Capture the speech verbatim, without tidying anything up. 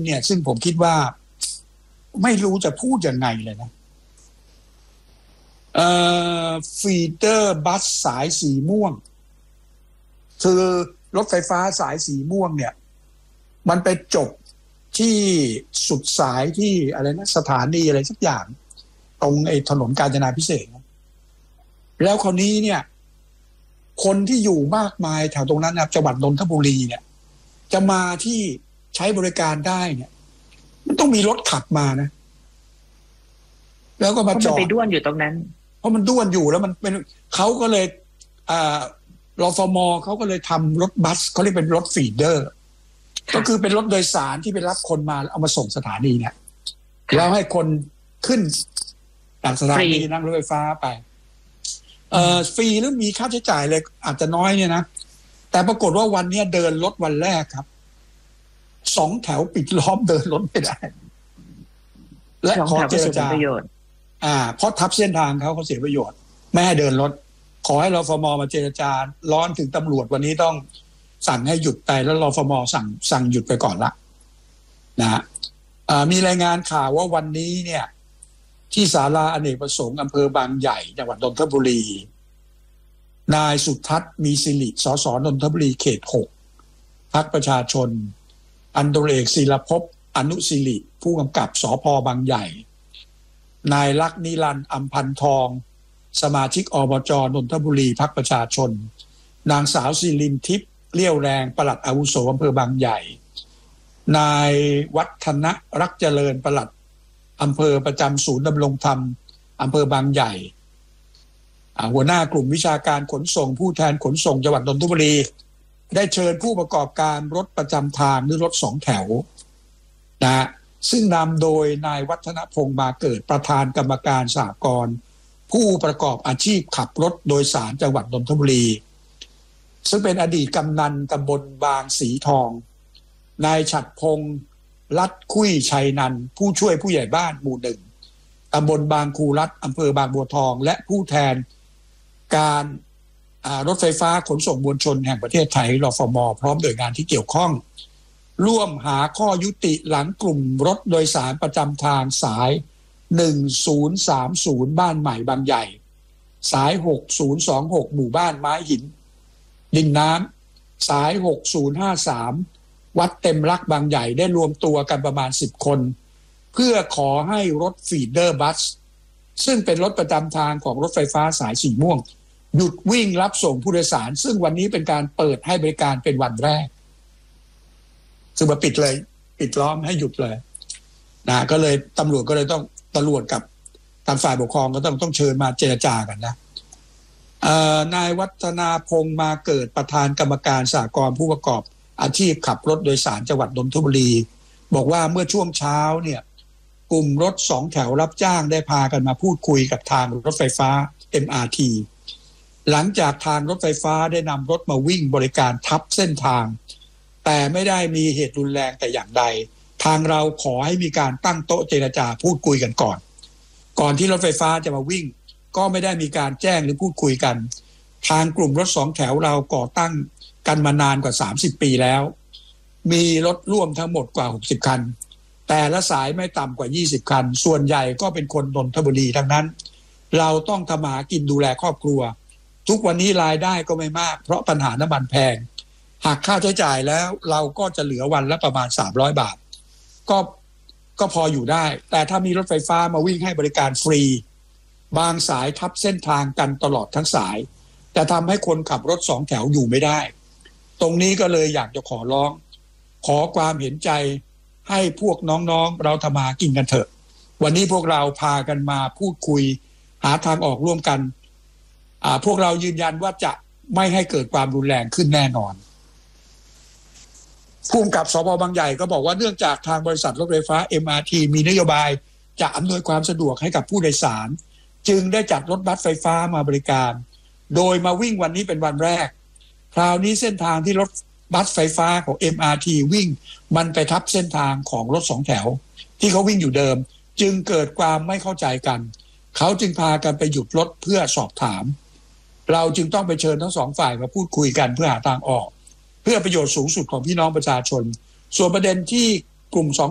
เนี่ยซึ่งผมคิดว่าไม่รู้จะพูดยังไงเลยนะเอ่อฟีเดอร์บัสสายสีม่วงคือรถไฟฟ้าสายสีม่วงเนี่ยมันไปจบที่สุดสายที่อะไรนะสถานีอะไรสักอย่างตรงไอ้ถนนกาญจนาภิเษกแล้วคราวนี้เนี่ยคนที่อยู่มากมายแถวตรงนั้นนะจังหวัดนนทบุรีเนี่ยจะมาที่ใช้บริการได้เนี่ยมันต้องมีรถขับมานะแล้วก็มาจอดไปด้วนอยู่ตรงนั้นเพราะมันด้วนอยู่แล้วมันเป็นเขาก็เลยอ่ารฟมเขาก็เลยทำรถบัสเขาเรียกเป็นรถฟีเดอร์ก็คือเป็นรถโดยสารที่ไปรับคนมาเอามาส่งสถานีเนี่ยแล้วให้คนขึ้นจากสถานีนั่งรถไฟฟ้าไปเอ่อฟรีแล้วมีค่าใช้จ่ายเลยอาจจะน้อยเนี่ยนะแต่ปรากฏว่าวันนี้เดินรถวันแรกครับสองแถวปิดล้อมเดินรถไม่ได้และขอเจรจาอ่าเพราะทับเส้นทางเขาเขาเสียประโยชน์ไม่ให้เดินรถขอให้รฟมมาเจรจาร้อนถึงตำรวจวันนี้ต้องสั่งให้หยุดไปแล้วรฟมสั่งสั่งหยุดไปก่อนละนะฮะมีรายงานข่าวว่าวันนี้เนี่ยที่ศาลาอเนกประสงค์อำเภอบางใหญ่จังหวัดนนทบุรีนายสุทัศน์มีสิริสสนนทบุรีเขตหกพรรคประชาชนอันตรเอกศิลภพอนุสิริผู้กำกับสภบางใหญ่นายลักษณ์นิรันดร์อำพันทองสมาชิกอบจนนทบุรีพรรคประชาชนนางสาวศิรินทิพย์เลี้ยวแรงปลัดอาวุโสอำเภอบางใหญ่นายวัฒนรักเจริญปลัดอำเภอประจำศูนย์ดำรงธรรมอำเภอบางใหญ่หัวหน้ากลุ่มวิชาการขนส่งผู้แทนขนส่งจังหวัดนนทบุรีได้เชิญผู้ประกอบการรถประจำทางหรือรถสองแถวนะซึ่งนำโดยนายวัฒนพงษ์มาเกิดประธานกรรมการสหกรณ์ผู้ประกอบอาชีพขับรถโดยสารจังหวัดนนทบุรีซึ่งเป็นอดีตกำนันตำบลบางสีทองนายฉัตรพงษ์ลัดคุยชัยนันท์ผู้ช่วยผู้ใหญ่บ้านหมู่หนึ่งตำบลบางคูรัฐอำเภอบางบัวทองและผู้แทนการรถไฟฟ้าขนส่งมวลชนแห่งประเทศไทยรฟม.พร้อมหน่วยงานที่เกี่ยวข้องร่วมหาข้อยุติหลังกลุ่มรถโดยสารประจำทางสายหนึ่งศูนย์สามศูนย์บ้านใหม่บางใหญ่สายหกศูนย์สองหกหมู่บ้านไม้หินดินน้ำสายหกศูนย์ห้าสามวัดเต็มรักบางใหญ่ได้รวมตัวกันประมาณสิบคนเพื่อขอให้รถฟีเดอร์บัสซึ่งเป็นรถประจำทางของรถไฟฟ้าสายสีม่วงหยุดวิ่งรับส่งผู้โดยสารซึ่งวันนี้เป็นการเปิดให้บริการเป็นวันแรกคือมาปิดเลยปิดล้อมให้หยุดเลยนะก็เลยตำรวจก็เลยต้องตำรวจกับทางฝ่ายปกครองก็ต้องต้องเชิญมาเจรจากันนะนายวัฒนาพงษ์มาเกิดประธานกรรมการสหกรณ์ผู้ประกอบอาชีพขับรถโดยสารจังหวัดนนทบุรีบอกว่าเมื่อช่วงเช้าเนี่ยกลุ่มรถสองแถวรับจ้างได้พากันมาพูดคุยกับทางรถไฟฟ้า เอ็ม อาร์ ที หลังจากทางรถไฟฟ้าได้นำรถมาวิ่งบริการทับเส้นทางแต่ไม่ได้มีเหตุรุนแรงแต่อย่างใดทางเราขอให้มีการตั้งโต๊ะเจรจาพูดคุยกันก่อนก่อนที่รถไฟฟ้าจะมาวิ่งก็ไม่ได้มีการแจ้งหรือพูดคุยกันทางกลุ่มรถสองแถวเราก่อตั้งกันมานานกว่าสามสิบปีแล้วมีรถร่วมทั้งหมดกว่าหกสิบคันแต่ละสายไม่ต่ำกว่ายี่สิบคันส่วนใหญ่ก็เป็นคนนนทบุรีทั้งนั้นเราต้องทำหากินดูแลครอบครัวทุกวันนี้รายได้ก็ไม่มากเพราะปัญหาน้ำมันแพงหากค่าใช้จ่ายแล้วเราก็จะเหลือวันละประมาณสามร้อยบาทก็ก็พออยู่ได้แต่ถ้ามีรถไฟฟ้ามาวิ่งให้บริการฟรีบางสายทับเส้นทางกันตลอดทั้งสายจะทำให้คนขับรถสองแถวอยู่ไม่ได้ตรงนี้ก็เลยอยากจะขอร้องขอความเห็นใจให้พวกน้องๆเราทำมากินกันเถอะวันนี้พวกเราพากันมาพูดคุยหาทางออกร่วมกันอ่าพวกเรายืนยันว่าจะไม่ให้เกิดความรุนแรงขึ้นแน่นอนผู้กำกับสภ.บางใหญ่ก็บอกว่าเนื่องจากทางบริษัทรถไฟฟ้า เอ็ม อาร์ ที มีนโยบายจะอำนวยความสะดวกให้กับผู้โดยสารจึงได้จัดรถบัสไฟฟ้ามาบริการโดยมาวิ่งวันนี้เป็นวันแรกคราวนี้เส้นทางที่รถบัสไฟฟ้าของ เอ็ม อาร์ ที วิ่งมันไปทับเส้นทางของรถสองแถวที่เขาวิ่งอยู่เดิมจึงเกิดความไม่เข้าใจกันเขาจึงพากันไปหยุดรถเพื่อสอบถามเราจึงต้องไปเชิญทั้งสองฝ่ายมาพูดคุยกันเพื่อหาทางออกเพื่อประโยชน์สูงสุดของพี่น้องประชาชนส่วนประเด็นที่กลุ่มสอง